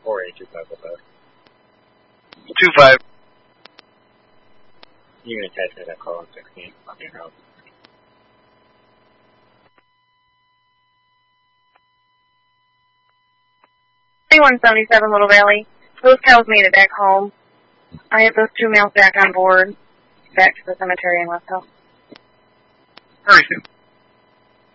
48255. 25. You can attach to that call on 16. I'll be around. $2177 Little Valley. Those cows made it back home. I have those 2 males back on board, back to the cemetery in West Hill. Hurry, Sue.